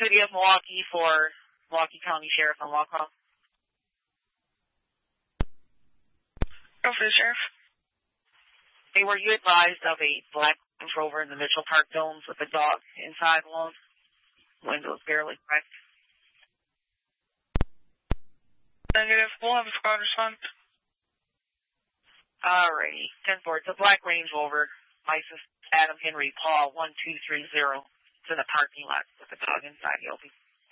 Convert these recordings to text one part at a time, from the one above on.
City of Milwaukee for Milwaukee County Sheriff and Law Call. Go for the sheriff. Hey, were you advised of a black Range Rover in the Mitchell Park Domes with a dog inside alone? Windows barely cracked. Negative. We'll have a squad respond. Alrighty. 10-4. It's a black Range Rover. License Adam Henry Paul 1230. It's in the parking lot with a dog inside. He'll be.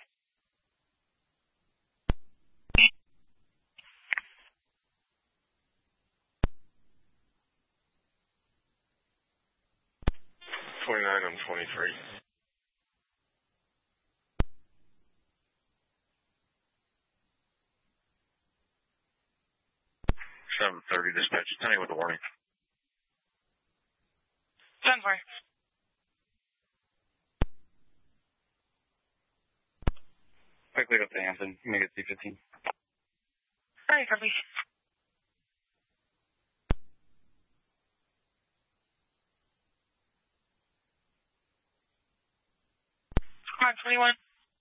I'm 23. .30 dispatch. Tell me with the warning. 10-4. Quickly up to Hampton. Make it C-15. Alright, copy. Squad 21.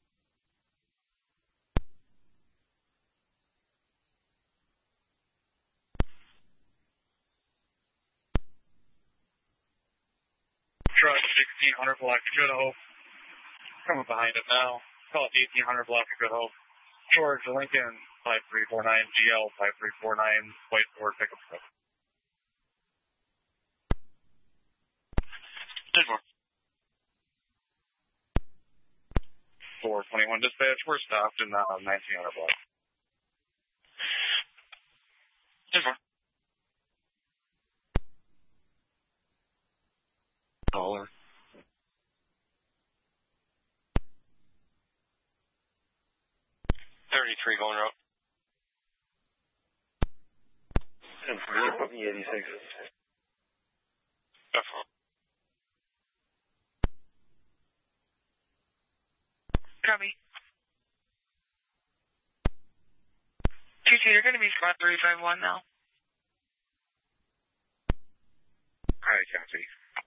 Truck 1600 block of Good Hope. Coming behind it now. Call it 1800 block of Good Hope. George Lincoln 5349 GL 5349 White Ford pickup truck. 10-4. 421 dispatch. We're stopped in 1900 block. 10-4. Caller. 33 going out. 10-4. Put me 86. Definitely. Copy. 2-2, you're going to be squad 351 now. Alright, copy.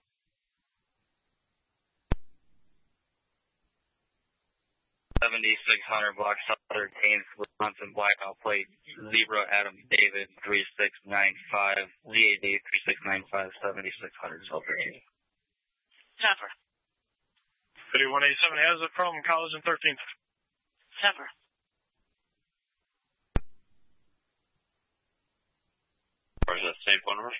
7600 block Southern Keynes, Wisconsin, blackout plate, Zebra Adam David 3695, ZAD 3695, 7600, South 13. 10-4. City 187 has it from College and 13th. 10-4. Or is that same phone number?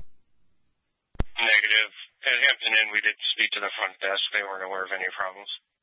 Negative. At Hampton Inn, we did speak to the front desk. They weren't aware of any problems.